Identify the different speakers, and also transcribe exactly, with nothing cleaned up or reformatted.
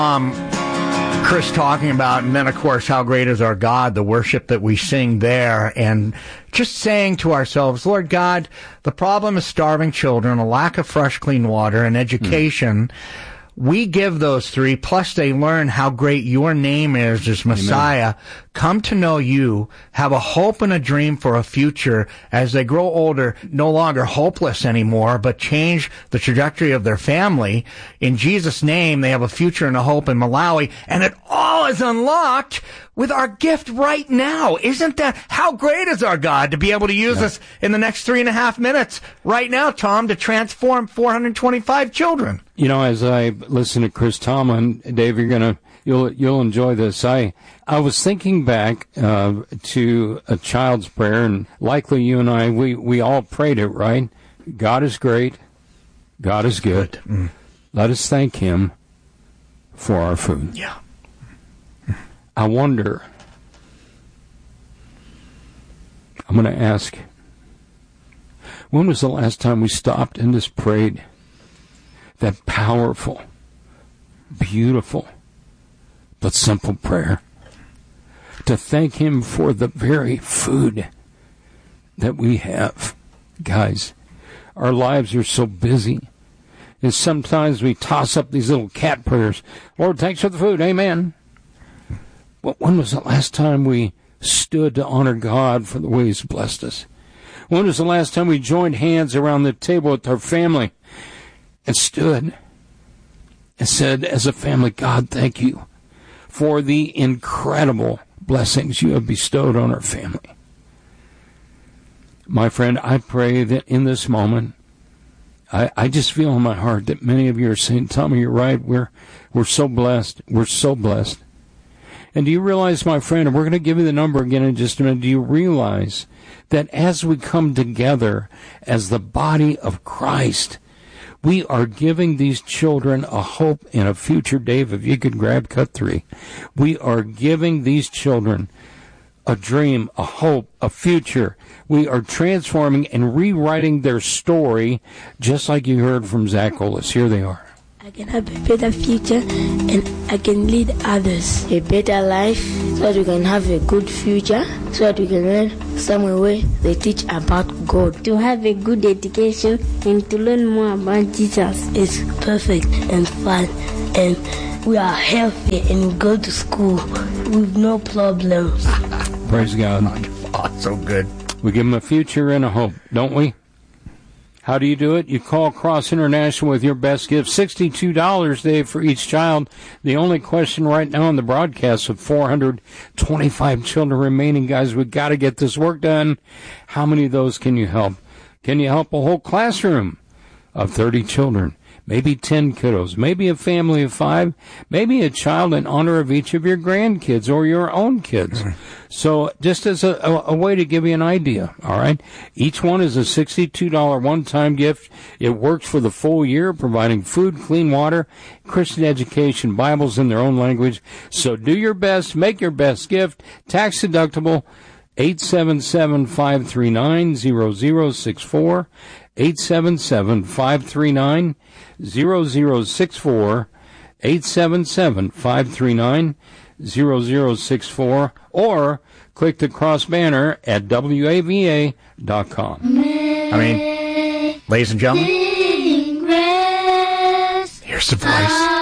Speaker 1: Um, Chris talking about, and then, of course, how great is our God, the worship that we sing there, and just saying to ourselves, Lord God, the problem is starving children, a lack of fresh, clean water, and education. Mm. We give those three, plus they learn how great your name is as Messiah, Amen. Come to know you, have a hope and a dream for a future as they grow older, no longer hopeless anymore, but change the trajectory of their family. In Jesus' name, they have a future and a hope in Malawi, and it all is unlocked with our gift right now. Isn't that, how great is our God to be able to use yeah. us in the next three and a half minutes right now, Tom, to transform four hundred twenty-five children?
Speaker 2: You know, as I listen to Chris Tomlin, Dave, you're going to, you'll, you'll enjoy this. I, I was thinking back, uh, to a child's prayer, and likely you and I, we, we all prayed it, right? God is great. God is good. Mm. Let us thank him for our food.
Speaker 1: Yeah.
Speaker 2: I wonder, I'm going to ask, when was the last time we stopped and just prayed that powerful, beautiful, but simple prayer to thank him for the very food that we have? Guys, our lives are so busy, and sometimes we toss up these little cat prayers. Lord, thanks for the food, amen. But when was the last time we stood to honor God for the way he's blessed us? When was the last time we joined hands around the table with our family and stood and said, as a family, God, thank you for the incredible blessings you have bestowed on our family? My friend, I pray that in this moment, I, I just feel in my heart that many of you are saying, Tommy, you're right, we're, we're so blessed, we're so blessed. And do you realize, my friend, and we're going to give you the number again in just a minute, do you realize that as we come together as the body of Christ, we are giving these children a hope and a future? Dave, if you could grab cut three. We are giving these children a dream, a hope, a future. We are transforming and rewriting their story, just like you heard from Zach Olis. Here they are.
Speaker 3: I can have a better future and I can lead others a better life so that we can have a good future, so that we can learn somewhere where they teach about God. To have a good education and to learn more about Jesus is perfect and fun, and we are healthy and we go to school with no problems.
Speaker 2: Praise God.
Speaker 1: Oh, so good.
Speaker 2: We give them a future and a hope, don't we? How do you do it? You call Cross International with your best gift, sixty-two dollars, Dave, for each child. The only question right now on the broadcast with four hundred twenty-five children remaining, guys, we've got to get this work done. How many of those can you help? Can you help a whole classroom of thirty children? Maybe ten kiddos, maybe a family of five, maybe a child in honor of each of your grandkids or your own kids. So just as a, a, a way to give you an idea, all right? Each one is a sixty-two dollars one-time gift. It works for the full year, providing food, clean water, Christian education, Bibles in their own language. So do your best, make your best gift, tax deductible, eight seven seven, five three nine, zero zero six four, eight seven seven, five three nine, zero zero six four, eight seven seven, five three nine, zero zero six four, or click the cross banner at W A V A dot com.
Speaker 1: I mean, ladies and gentlemen, here's the voice